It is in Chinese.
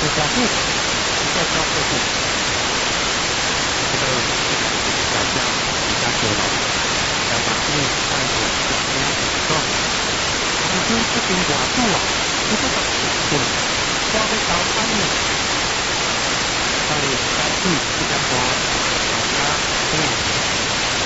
这家户，再交客户，这个小家比较多了，小家户看我小家很重，我们这边寡妇啊，不是把钱花在刀摊里，在该地这个